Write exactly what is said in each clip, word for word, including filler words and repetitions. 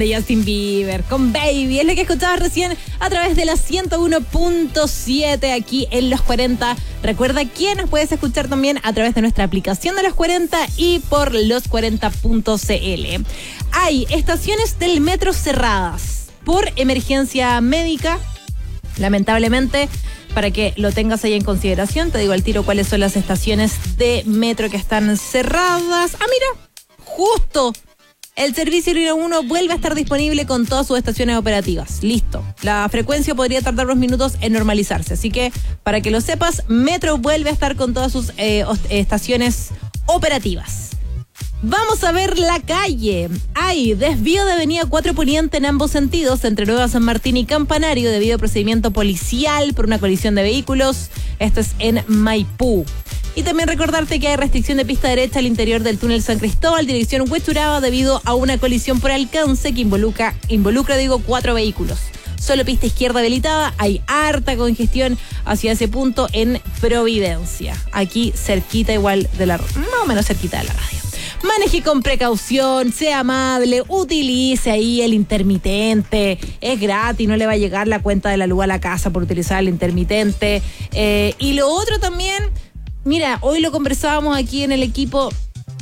de Justin Bieber con Baby, es lo que escuchabas recién a través de la ciento uno punto siete aquí en Los cuarenta. Recuerda que nos puedes escuchar también a través de nuestra aplicación de Los cuarenta y por los cuarenta punto c l. Hay estaciones del metro cerradas por emergencia médica, lamentablemente. Para que lo tengas ahí en consideración, te digo al tiro cuáles son las estaciones de metro que están cerradas. Ah, mira, justo el servicio Línea uno vuelve a estar disponible con todas sus estaciones operativas. Listo. La frecuencia podría tardar unos minutos en normalizarse. Así que, para que lo sepas, Metro vuelve a estar con todas sus eh, estaciones operativas. Vamos a ver la calle. Hay desvío de avenida cuatro Poniente en ambos sentidos, entre Nueva San Martín y Campanario, debido a procedimiento policial por una colisión de vehículos. Esto es en Maipú. Y también recordarte que hay restricción de pista derecha al interior del túnel San Cristóbal, dirección Huechuraba, debido a una colisión por alcance que involucra, involucra digo, cuatro vehículos. Solo pista izquierda habilitada, hay harta congestión hacia ese punto en Providencia. Aquí cerquita igual de la... más o menos cerquita de la radio. Maneje con precaución, sea amable, utilice ahí el intermitente. Es gratis, no le va a llegar la cuenta de la luz a la casa por utilizar el intermitente. Eh, y lo otro también, mira, hoy lo conversábamos aquí en el equipo.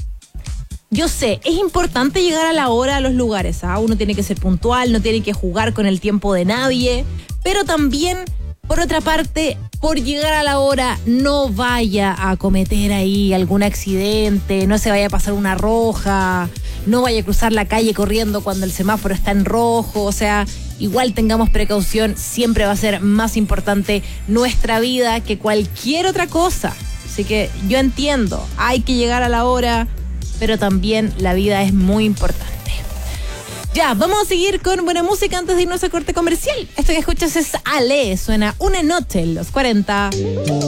Yo sé, es importante llegar a la hora a los lugares, ¿ah? Uno tiene que ser puntual, no tiene que jugar con el tiempo de nadie, pero también, por otra parte, por llegar a la hora, no vaya a cometer ahí algún accidente, no se vaya a pasar una roja, no vaya a cruzar la calle corriendo cuando el semáforo está en rojo. O sea, igual tengamos precaución, siempre va a ser más importante nuestra vida que cualquier otra cosa. Así que yo entiendo, hay que llegar a la hora, pero también la vida es muy importante. Ya, vamos a seguir con buena música antes de irnos a corte comercial. Esto que escuchas es Ale, suena Una Noche en Los cuarenta.